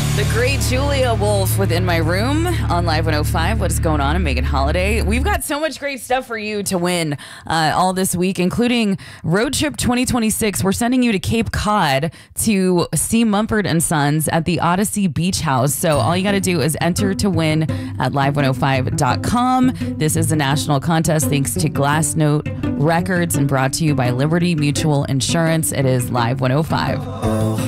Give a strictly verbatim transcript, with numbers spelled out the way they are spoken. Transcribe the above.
The great Julia Wolf within my room on Live one oh five. What is going on? I'm Megan Holiday. We've got so much great stuff for you to win uh, all this week, including Road Trip twenty twenty-six. We're sending you to Cape Cod to see Mumford and Sons at the Odyssey Beach House. So all you got to do is enter to win at live one oh five dot com. This is a national contest thanks to Glassnote Records and brought to you by Liberty Mutual Insurance. It is Live one oh five.